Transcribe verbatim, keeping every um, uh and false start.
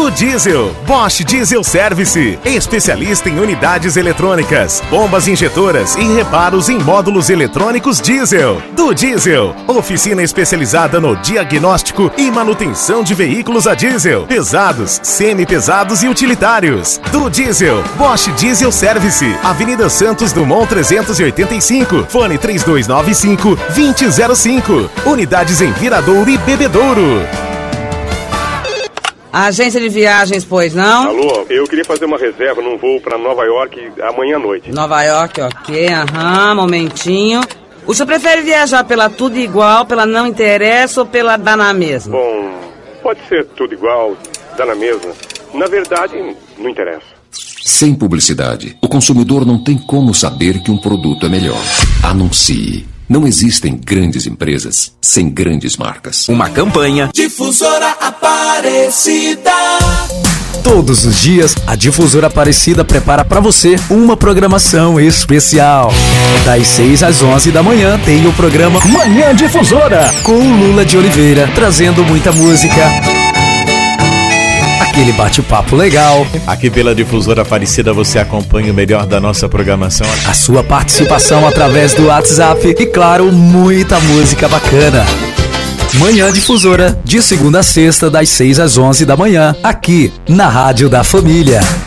do Diesel. Bosch Diesel Service, especialista em unidades eletrônicas, bombas injetoras e reparos em módulos eletrônicos diesel. Do Diesel, oficina especializada no diagnóstico e manutenção de veículos a diesel, pesados, semi-pesados e utilitários. Do Diesel, Bosch Diesel Service, Avenida Santos Dumont trezentos e oitenta e cinco, fone três dois nove cinco, dois zero zero cinco. Unidades em Viradouro e Bebedouro. Agência de viagens, pois não? Alô, eu queria fazer uma reserva num voo para Nova York amanhã à noite. Nova York, ok, aham, momentinho. O senhor prefere viajar pela tudo igual, pela não interessa ou pela dá na mesma? Bom, pode ser tudo igual, dá na mesma. Na verdade, não interessa. Sem publicidade, o consumidor não tem como saber que um produto é melhor. Anuncie. Não existem grandes empresas sem grandes marcas. Uma campanha Difusora Aparecida. Todos os dias, a Difusora Aparecida prepara para você uma programação especial. Das seis às onze da manhã tem o programa Manhã Difusora, com o Lula de Oliveira, trazendo muita música, aquele bate-papo legal. Aqui pela Difusora Aparecida você acompanha o melhor da nossa programação. A sua participação através do WhatsApp e, claro, muita música bacana. Manhã Difusora, de segunda a sexta, das seis às onze da manhã, aqui na Rádio da Família.